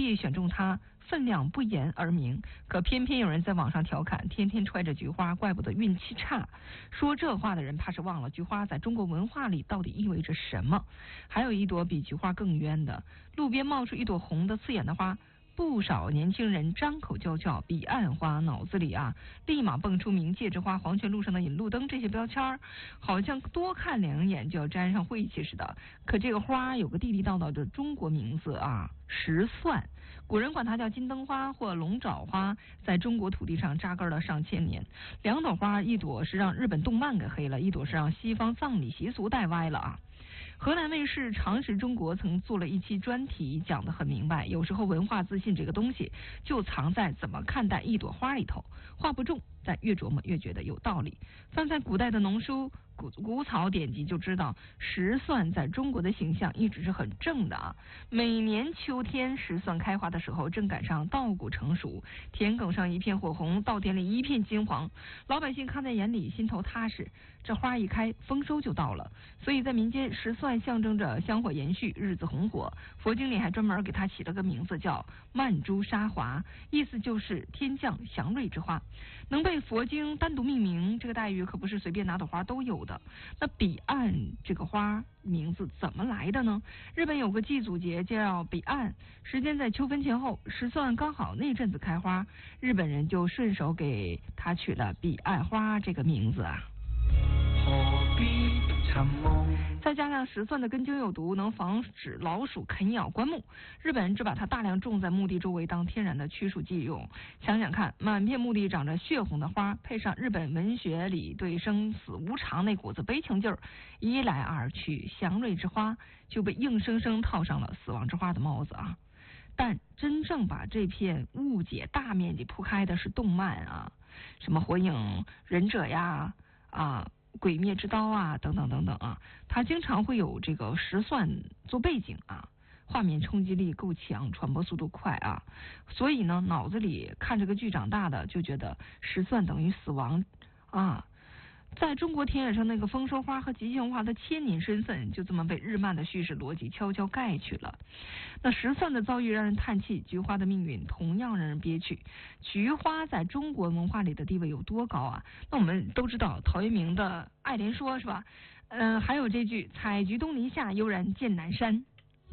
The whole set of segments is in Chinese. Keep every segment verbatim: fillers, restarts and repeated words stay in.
必选中它，分量不言而明。可偏偏有人在网上调侃，天天揣着菊花，怪不得运气差。说这话的人怕是忘了菊花在中国文化里到底意味着什么。还有一朵比菊花更冤的，路边冒出一朵红的刺眼的花，不少年轻人张口就叫彼岸花，脑子里啊立马蹦出冥界之花、黄泉路上的引路灯这些标签，好像多看两眼就要沾上晦气似的。可这个花有个地地道道的中国名字啊，石蒜。古人管它叫金灯花或龙爪花，在中国土地上扎根了上千年。两朵花，一朵是让日本动漫给黑了，一朵是让西方葬礼习俗带歪了啊。河南卫视常识中国曾做了一期专题，讲得很明白，有时候文化自信这个东西就藏在怎么看待一朵花里头，话不重，但越琢磨越觉得有道理。翻翻古代的农书、古古草典籍就知道，石蒜在中国的形象一直是很正的啊。每年秋天石蒜开花的时候，正赶上稻谷成熟，田埂上一片火红，稻田里一片金黄，老百姓看在眼里，心头踏实。这花一开，丰收就到了。所以在民间，石蒜象征着香火延续，日子红火。佛经里还专门给它起了个名字叫曼珠沙华，意思就是天降祥瑞之花。能被佛经单独命名，这个待遇可不是随便哪朵花都有的。那彼岸这个花名字怎么来的呢？日本有个祭祖节叫彼岸，时间在秋分前后，石蒜刚好那阵子开花，日本人就顺手给它取了彼岸花这个名字啊。 何必寻梦？ 再加上石蒜的根茎有毒，能防止老鼠啃咬棺木，日本人只把它大量种在墓地周围当天然的驱鼠剂用。想想看，满片墓地长着血红的花，配上日本文学里对生死无常那股子悲情劲儿，一来二去，祥瑞之花就被硬生生套上了死亡之花的帽子啊。但真正把这片误解大面积铺开的是动漫啊，什么火影忍者呀啊。鬼灭之刀啊，等等等等啊，它经常会有这个石蒜做背景啊，画面冲击力够强，传播速度快啊，所以呢，脑子里看这个剧长大的就觉得石蒜等于死亡啊。在中国田野上那个丰收花和吉祥花的牵引身份，就这么被日漫的叙事逻辑悄悄盖去了。那石蒜的遭遇让人叹气，菊花的命运同样让人憋屈。菊花在中国文化里的地位有多高啊？那我们都知道陶渊明的《爱莲说》是吧？嗯、呃，还有这句“采菊东篱下，悠然见南山”。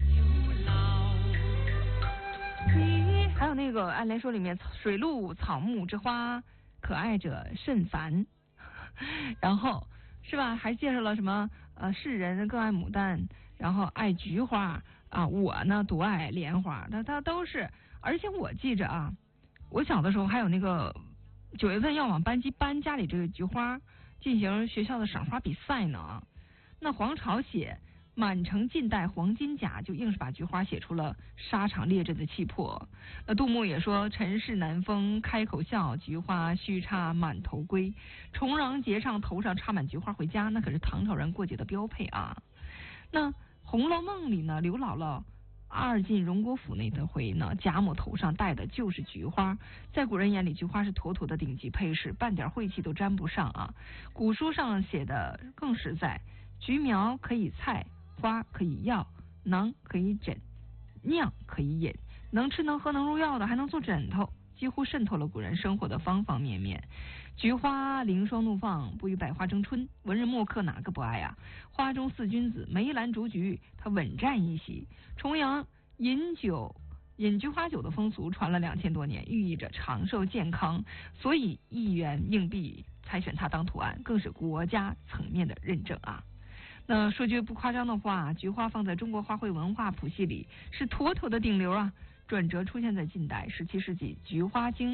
还有那个《爱莲说》里面“水陆草木之花，可爱者甚蕃”。然后是吧？还介绍了什么呃，世人更爱牡丹，然后爱菊花啊，我呢独爱莲花，那它都是。而且我记着啊，我小的时候还有那个九月份要往班级搬家里这个菊花，进行学校的赏花比赛呢。那黄巢写满城尽带黄金甲，就硬是把菊花写出了沙场列阵的气魄。那杜牧也说，尘世南风开口笑，菊花须插满头归。重阳节上头上插满菊花回家，那可是唐朝人过节的标配啊。那《红楼梦》里呢，刘姥姥二进荣国府那回呢，贾母头上戴的就是菊花。在古人眼里，菊花是妥妥的顶级配饰，半点晦气都沾不上啊。古书上写的更实在，菊苗可以菜，花可以药，囊可以枕，酿可以饮，能吃能喝能入药的，还能做枕头，几乎渗透了古人生活的方方面面。菊花凌霜怒放，不与百花争春，文人墨客哪个不爱啊？花中四君子，梅兰竹菊，它稳占一席。重阳饮酒饮菊花酒的风俗传了两千多年，寓意着长寿健康，所以一元硬币才选它当图案，更是国家层面的认证啊。那说句不夸张的话，菊花放在中国花卉文化谱系里是妥妥的顶流啊。转折出现在近代十七世纪，菊花经